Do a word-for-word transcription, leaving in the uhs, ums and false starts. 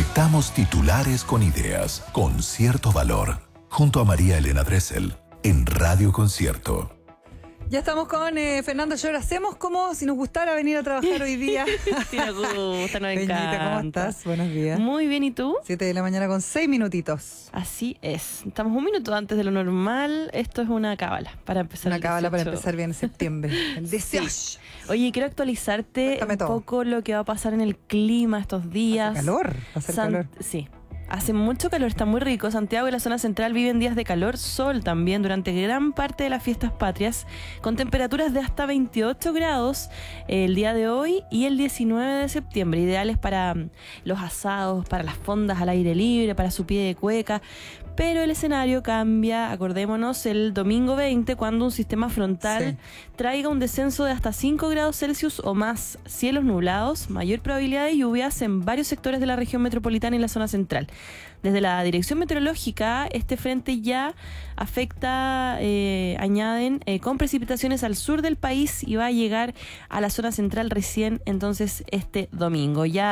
Conectamos titulares con ideas, con cierto valor. Junto a María Elena Dressel, en Radio Concierto. Ya estamos con eh, Fernando Llora. Hacemos como si nos gustara venir a trabajar hoy día. Sí, nos gusta, nos encanta. Peñita, ¿cómo estás? Buenos días. Muy bien, ¿y tú? Siete de la mañana con seis minutitos. Así es. Estamos un minuto antes de lo normal. Esto es una cábala para empezar. Una cábala para empezar bien en septiembre. El dieciocho. Sí. Oye, quiero actualizarte Cuéntame un todo. poco lo que va a pasar en el clima estos días. Hace calor, va a hacer San- calor. Sí. Hace mucho calor, está muy rico. Santiago y la zona central viven días de calor, sol también durante gran parte de las fiestas patrias, con temperaturas de hasta veintiocho grados el día de hoy y el diecinueve de septiembre, ideales para mm, los asados, para las fondas al aire libre, para su pie de cueca. Pero el escenario cambia, acordémonos, el domingo veinte, cuando un sistema frontal Sí. traiga un descenso de hasta cinco grados Celsius o más, cielos nublados, mayor probabilidad de lluvias en varios sectores de la región metropolitana y la zona central. Desde la Dirección Meteorológica, este frente ya afecta, eh, añaden, eh, con precipitaciones al sur del país y va a llegar a la zona central recién entonces este domingo. Ya